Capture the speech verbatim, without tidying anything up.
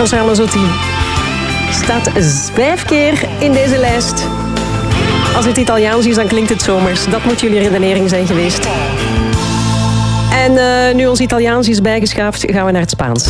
Eros Ramazzotti staat vijf keer in deze lijst. Als het Italiaans is, dan klinkt het zomers. Dat moet jullie redenering zijn geweest. En uh, nu ons Italiaans is bijgeschaafd, gaan we naar het Spaans.